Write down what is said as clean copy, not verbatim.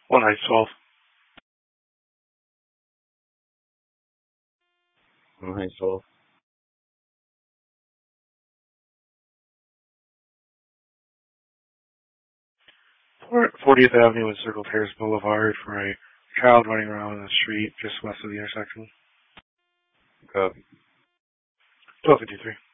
1-12. 1-12. 40th Avenue and Circle Terrace Boulevard for a child running around in the street just west of the intersection. Copy. 1253.